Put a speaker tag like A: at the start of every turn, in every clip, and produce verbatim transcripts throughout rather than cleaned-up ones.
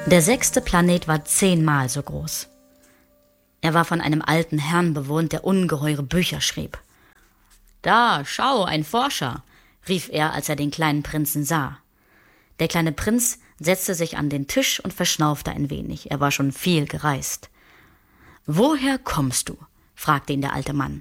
A: Der sechste Planet war zehnmal so groß. Er war von einem alten Herrn bewohnt, der ungeheure Bücher schrieb. »Da, schau, ein Forscher«, rief er, als er den kleinen Prinzen sah. Der kleine Prinz setzte sich an den Tisch und verschnaufte ein wenig. Er war schon viel gereist. »Woher kommst du?« fragte ihn der alte Mann.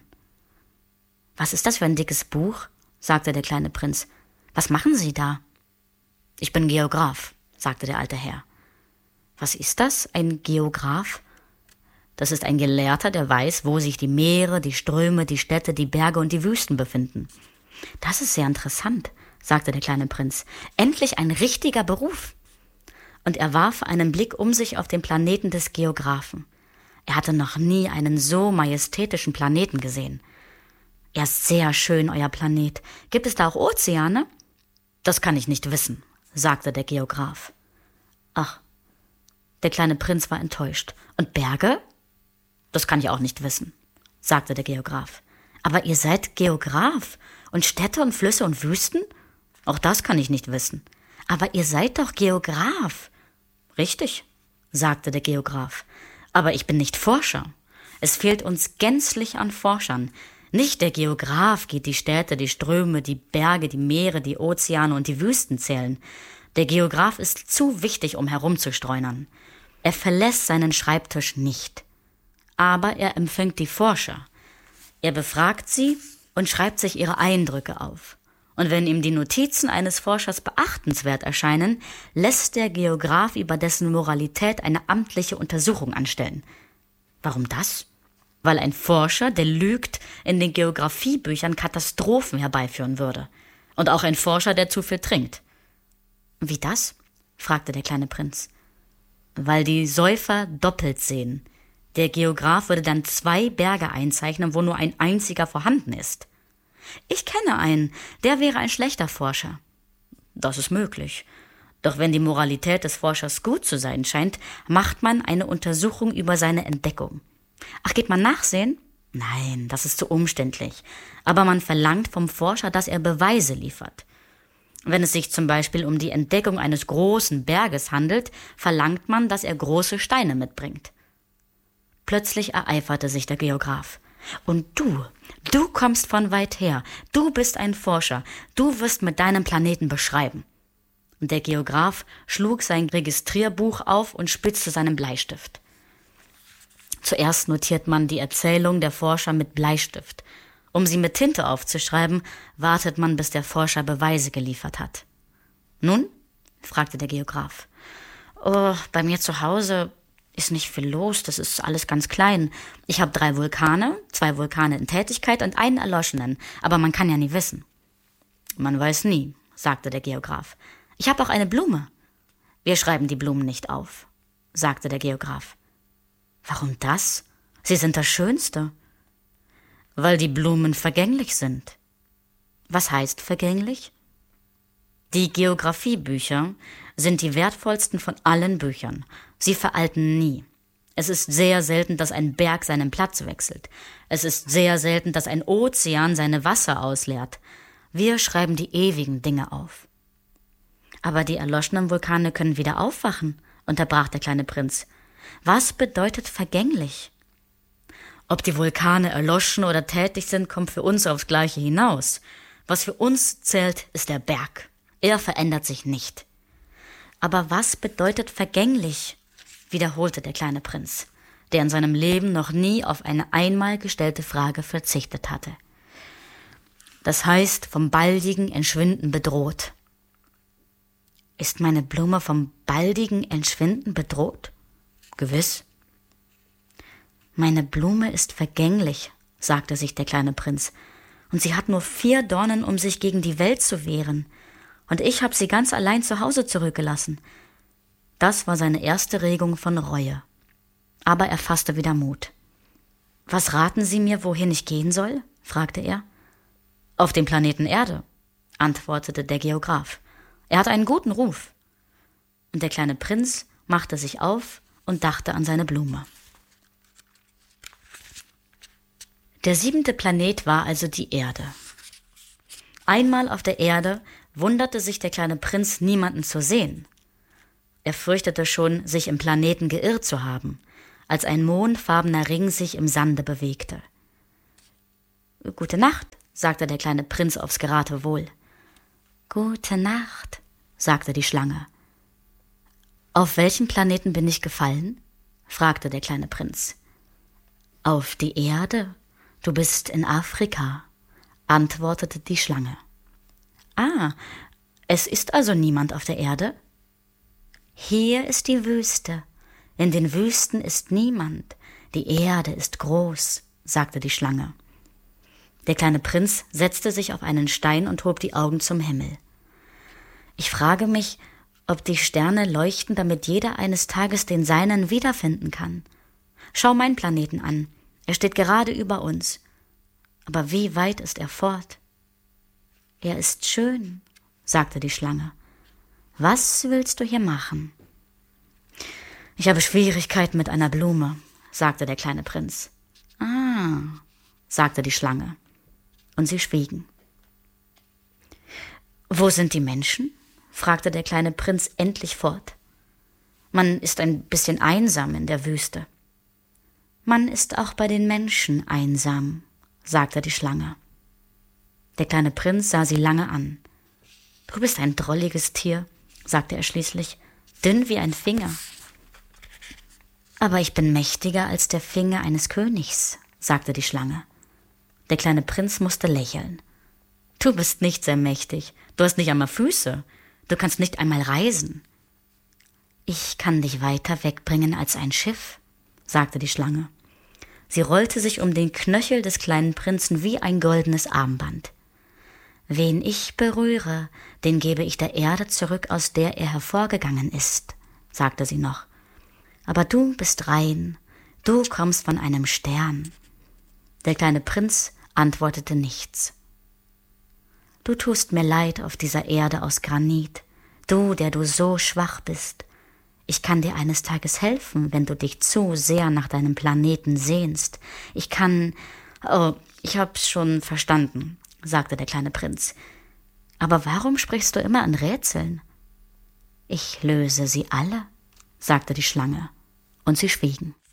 A: »Was ist das für ein dickes Buch?« sagte der kleine Prinz. »Was machen Sie da?« »Ich bin Geograph«, sagte der alte Herr. »Was ist das, ein Geograph?« »Das ist ein Gelehrter, der weiß, wo sich die Meere, die Ströme, die Städte, die Berge und die Wüsten befinden.« »Das ist sehr interessant«, sagte der kleine Prinz. »Endlich ein richtiger Beruf.« Und er warf einen Blick um sich auf den Planeten des Geographen. Er hatte noch nie einen so majestätischen Planeten gesehen. »Er ist sehr schön, euer Planet. Gibt es da auch Ozeane?« »Das kann ich nicht wissen«, sagte der Geograph. »Ach«, der kleine Prinz war enttäuscht. »Und Berge?« »Das kann ich auch nicht wissen«, sagte der Geograph. »Aber ihr seid Geograph und Städte und Flüsse und Wüsten? Auch das kann ich nicht wissen. Aber ihr seid doch Geograph.« »Richtig«, sagte der Geograph. »Aber ich bin nicht Forscher. Es fehlt uns gänzlich an Forschern. Nicht der Geograph geht die Städte, die Ströme, die Berge, die Meere, die Ozeane und die Wüsten zählen. Der Geograph ist zu wichtig, um herumzustreunern. Er verlässt seinen Schreibtisch nicht. Aber er empfängt die Forscher. Er befragt sie und schreibt sich ihre Eindrücke auf. Und wenn ihm die Notizen eines Forschers beachtenswert erscheinen, lässt der Geograph über dessen Moralität eine amtliche Untersuchung anstellen. Warum das? Weil ein Forscher, der lügt, in den Geographiebüchern Katastrophen herbeiführen würde. Und auch ein Forscher, der zu viel trinkt. »Wie das?« fragte der kleine Prinz. »Weil die Säufer doppelt sehen. Der Geograph würde dann zwei Berge einzeichnen, wo nur ein einziger vorhanden ist.« »Ich kenne einen, der wäre ein schlechter Forscher.« »Das ist möglich. Doch wenn die Moralität des Forschers gut zu sein scheint, macht man eine Untersuchung über seine Entdeckung.« »Ach, geht man nachsehen?« »Nein, das ist zu umständlich. Aber man verlangt vom Forscher, dass er Beweise liefert. Wenn es sich zum Beispiel um die Entdeckung eines großen Berges handelt, verlangt man, dass er große Steine mitbringt.« Plötzlich ereiferte sich der Geograph. »Und du, du kommst von weit her. Du bist ein Forscher. Du wirst mit deinem Planeten beschreiben.« Und der Geograph schlug sein Registrierbuch auf und spitzte seinen Bleistift. Zuerst notiert man die Erzählung der Forscher mit Bleistift. Um sie mit Tinte aufzuschreiben, wartet man, bis der Forscher Beweise geliefert hat. »Nun?« fragte der Geograph. »Oh, bei mir zu Hause ist nicht viel los, das ist alles ganz klein. Ich habe drei Vulkane, zwei Vulkane in Tätigkeit und einen erloschenen, aber man kann ja nie wissen.« »Man weiß nie«, sagte der Geograph. »Ich habe auch eine Blume.« »Wir schreiben die Blumen nicht auf«, sagte der Geograph. »Warum das? Sie sind das Schönste.« »Weil die Blumen vergänglich sind.« »Was heißt vergänglich?« »Die Geographiebücher sind die wertvollsten von allen Büchern. Sie veralten nie. Es ist sehr selten, dass ein Berg seinen Platz wechselt. Es ist sehr selten, dass ein Ozean seine Wasser ausleert. Wir schreiben die ewigen Dinge auf.« »Aber die erloschenen Vulkane können wieder aufwachen«, unterbrach der kleine Prinz. »Was bedeutet vergänglich?« »Ob die Vulkane erloschen oder tätig sind, kommt für uns aufs Gleiche hinaus. Was für uns zählt, ist der Berg. Er verändert sich nicht.« »Aber was bedeutet vergänglich?«, wiederholte der kleine Prinz, der in seinem Leben noch nie auf eine einmal gestellte Frage verzichtet hatte. »Das heißt, vom baldigen Entschwinden bedroht.« »Ist meine Blume vom baldigen Entschwinden bedroht?« »Gewiss.« »Meine Blume ist vergänglich«, sagte sich der kleine Prinz, »und sie hat nur vier Dornen, um sich gegen die Welt zu wehren. Und ich habe sie ganz allein zu Hause zurückgelassen.« Das war seine erste Regung von Reue. Aber er fasste wieder Mut. »Was raten Sie mir, wohin ich gehen soll?« fragte er. »Auf den Planeten Erde«, antwortete der Geograph. »Er hat einen guten Ruf.« Und der kleine Prinz machte sich auf und dachte an seine Blume. Der siebente Planet war also die Erde. Einmal auf der Erde wunderte sich der kleine Prinz, niemanden zu sehen. Er fürchtete schon, sich im Planeten geirrt zu haben, als ein mondfarbener Ring sich im Sande bewegte. »Gute Nacht«, sagte der kleine Prinz aufs Geratewohl. »Gute Nacht«, sagte die Schlange. »Auf welchen Planeten bin ich gefallen?« fragte der kleine Prinz. »Auf die Erde. Du bist in Afrika«, antwortete die Schlange. »Ah, es ist also niemand auf der Erde?« »Hier ist die Wüste. In den Wüsten ist niemand. Die Erde ist groß«, sagte die Schlange. Der kleine Prinz setzte sich auf einen Stein und hob die Augen zum Himmel. »Ich frage mich, ob die Sterne leuchten, damit jeder eines Tages den seinen wiederfinden kann. Schau meinen Planeten an. Er steht gerade über uns. Aber wie weit ist er fort?« »Er ist schön«, sagte die Schlange. »Was willst du hier machen?« »Ich habe Schwierigkeiten mit einer Blume«, sagte der kleine Prinz. »Ah«, sagte die Schlange. Und sie schwiegen. »Wo sind die Menschen?« fragte der kleine Prinz endlich fort. »Man ist ein bisschen einsam in der Wüste.« »Man ist auch bei den Menschen einsam«, sagte die Schlange. Der kleine Prinz sah sie lange an. »Du bist ein drolliges Tier«, sagte er schließlich, »dünn wie ein Finger.« »Aber ich bin mächtiger als der Finger eines Königs«, sagte die Schlange. Der kleine Prinz musste lächeln. »Du bist nicht sehr mächtig. Du hast nicht einmal Füße. Du kannst nicht einmal reisen.« »Ich kann dich weiter wegbringen als ein Schiff«, sagte die Schlange. Sie rollte sich um den Knöchel des kleinen Prinzen wie ein goldenes Armband. »Wen ich berühre, den gebe ich der Erde zurück, aus der er hervorgegangen ist«, sagte sie noch. »Aber du bist rein. Du kommst von einem Stern.« Der kleine Prinz antwortete nichts. »Du tust mir leid auf dieser Erde aus Granit, du, der du so schwach bist. Ich kann dir eines Tages helfen, wenn du dich zu sehr nach deinem Planeten sehnst. Ich kann...« »Oh, ich hab's schon verstanden«, sagte der kleine Prinz. »Aber warum sprichst du immer in Rätseln?« »Ich löse sie alle«, sagte die Schlange, und sie schwiegen.